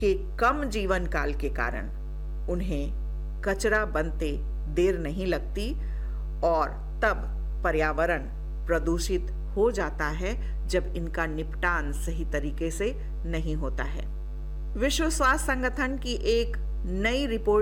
के कम जीवन काल के कारण उन्हें कचरा बनते देर नहीं लगती और तब पर्यावरण प्रदूषित हो जाता है जब इनका निपटान सही तरीके से नहीं होता है। विश्व स्वास्थ्य संगठन की एक नई रिपोर्ट